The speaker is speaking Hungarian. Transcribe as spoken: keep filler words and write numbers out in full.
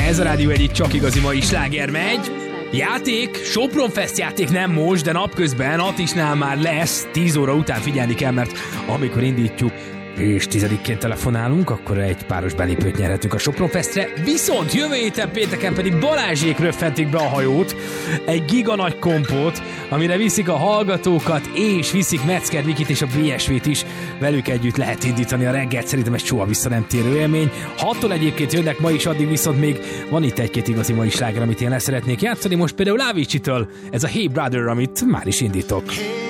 Ez a rádió egyik csak igazi mai sláger megy. Játék, Sopron Fest játék nem most, de napközben Atisnál már lesz. tíz óra után figyelni kell, mert amikor indítjuk és tizedikként telefonálunk, akkor egy páros belépőt nyerhetünk a Sopron Festre. Viszont jövő héten pénteken pedig Balázsék röffentik be a hajót, egy giga nagy kompót, amire viszik a hallgatókat, és viszik Metzger Vikit és a bé es vét is. Velük együtt lehet indítani a reggelt, szerintem ez soha vissza nem térő élmény. Hattól egyébként jönnek ma is, addig viszont még van itt egy-két igazi mai sláger, amit én leszeretnék játszani. Most például Avicii-től ez a Hey Brother, amit már is indítok.